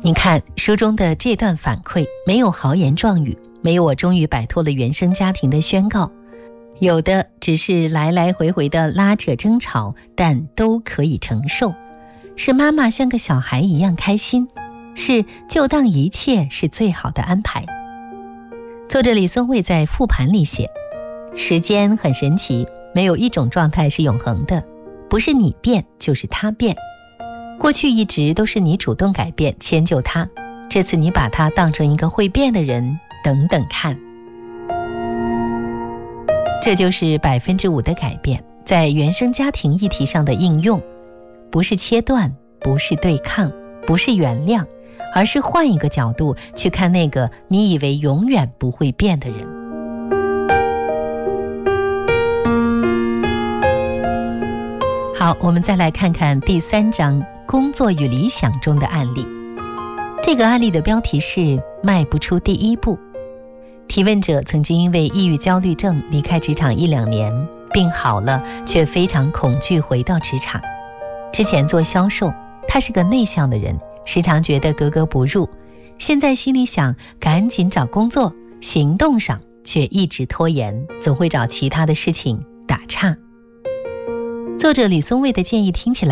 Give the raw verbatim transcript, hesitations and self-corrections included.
你看书中的这段反馈，没有豪言壮语，没有我终于摆脱了原生家庭的宣告，有的只是来来回回的拉扯争吵，但都可以承受。是妈妈像个小孩一样开心，是就当一切是最好的安排。作者李松蔚在复盘里写，时间很神奇，没有一种状态是永恒的，不是你变就是他变。过去一直都是你主动改变迁就他，这次你把他当成一个会变的人，等等看。这就是百分之五的改变在原生家庭议题上的应用，不是切断，不是对抗，不是原谅，而是换一个角度去看那个你以为永远不会变的人。好，我们再来看看第三章工作与理想中的案例。这个案例的标题是迈不出第一步。提问者曾经因为抑郁焦虑症离开职场一两年，病好了，却非常恐惧回到职场。之前做销售，他是个内向的人，时常觉得格格不入，现在心里想赶紧找工作，行动上却一直拖延，总会找其他的事情打岔。作者李松蔚的建议听起来